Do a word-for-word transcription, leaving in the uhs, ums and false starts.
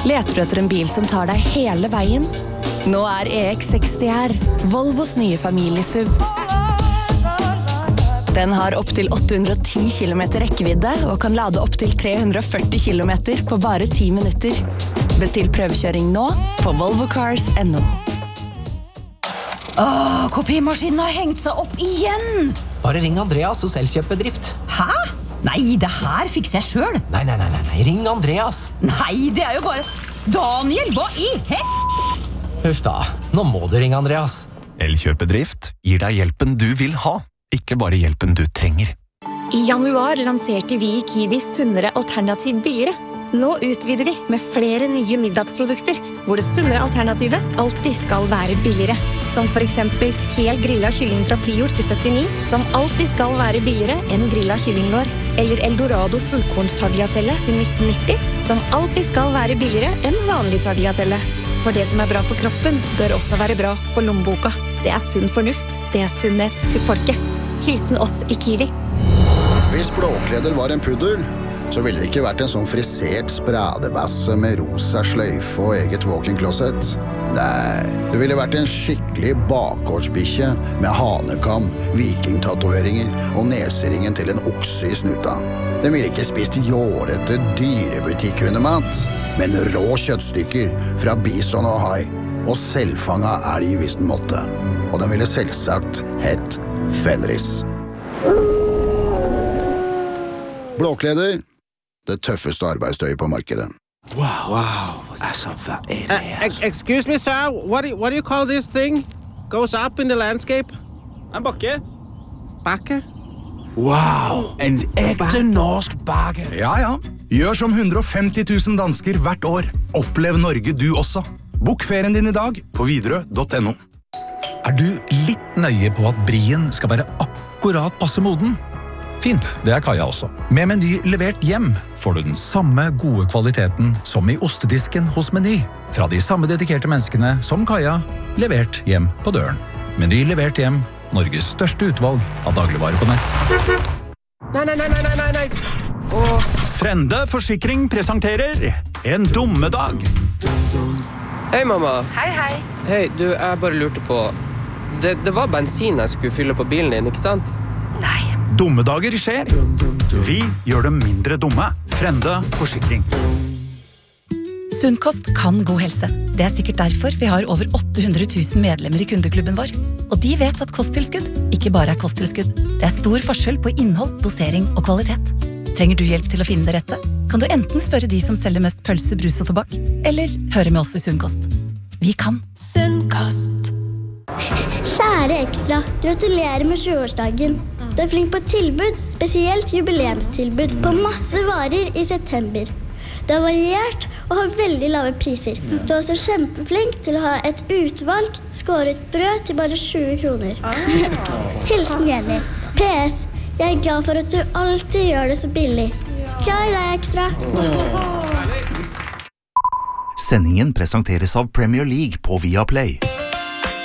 Leter du etter en bil som tar deg hele veien? Nå er E X seksti her, Volvos nye familiesuv. Den har opp til åtte hundre og ti kilometer rekkevidde og kan lade opp til tre hundre og førti kilometer på bare ti minutter. Bestill prøvekjøring nå på volvo cars punktum no. Åh, kopimaskinen har hengt seg opp igjen! Bare ring Andreas hos Elkjøpebedrift. Hæ? Nei, det her fikser jeg selv. Nei, nei, nei, nei, ring Andreas. Nei, det er jo bare... Daniel, hva i hel... Huff da, nå må du ringe Andreas. Elkjøpebedrift gir deg hjelpen du vil ha, ikke bare hjelpen du trenger. I januar lanserte vi i Kiwi sunnere alternativ billigere. Nå utvider vi med flere nye middagsprodukter, hvor det sunnere alternativet alltid skal være billigere. Som for eksempel hel grillet kylling fra Prior til syttini, som alltid skal være billigere enn grillet kyllinglår. Eller Eldorado fullkornstagliatelle til nitten nitti, som alltid skal være billigere enn vanlig tagliatelle. For det som er bra for kroppen, bør også være bra for lommeboka. Det er sunn fornuft, det er sunnhet til folket. Hilsen oss i Kiwi. Hvis Blåkleder var en puddel, så ville det ikke vært en sånn frisert spradebasse med rosa sløyfe og eget walk-in-closet. Nei, det ville vært en skikkelig bakgårdsbikkje med hanekam, vikingtatoveringer og neseringen til en okse i snuta. Den ville ikke spist jårete dyrebutikkhundemat, men rå kjøttstykker fra bison og hai, og selvfanga elg hvis den måtte. Og den ville selvsagt hett Fenris. Blåkleder, det tøffeste arbeidstøyet på markedet. Wow, wow. Altså, hva er det her? Uh, excuse me, sir. What do, you, what do you call this thing? Goes up in the landscape? En bakke. Bakke? Wow, en ekte norsk bakke. Ja, ja. Gjør som hundre og femti tusen dansker hvert år. Opplev Norge du også. Bok ferien din i dag på widerøe punktum no. Er du litt nøye på at brien skal være akkurat passe moden? Fint, det er Kaja også. Med Meny levert hjem får du den samme gode kvaliteten som i ostedisken hos Meny. Fra de samme dedikerte menneskene som Kaja, levert hjem på døren. Meny levert hjem, Norges største utvalg av dagligvarer på nett. Nei, nei, nei, nei, nei, nei. Og Frende Forsikring presenterer En dummedag. Hei, mamma. Hei, hei. Hei, du, jeg bare lurte på... Det, det var bensin jeg skulle fylle på bilen din, ikke sant? Nei. Dummedager skjer. Vi gjør dem mindre dumme. Frende Forsikring. Sunn kost kan god helse. Det er sikkert derfor vi har over åtte hundre tusen medlemmer i kundeklubben vår. Og de vet at kosttilskudd ikke bare er kosttilskudd. Det er stor forskjell på innhold, dosering og kvalitet. Trenger du hjelp til å finne det rette? Kan du enten spørre de som selger mest pølse, brus og tobakk, eller høre med oss i Sunn kost. Vi kan. Sunn kost. Kjære Ekstra, gratulerer med sjuårsdagen. Du er flink på tilbud, spesielt jubileumstilbud på masse varer i september. Du er variert og har veldig lave priser. Du er også kjempeflink til å ha et utvalg skåret brød til bare tjue kroner. Hilsen Jenny. P S. Jeg er glad for at du alltid gjør det så billig. Klar deg, Ekstra. Sendingen presenteres av Premier League på Viaplay.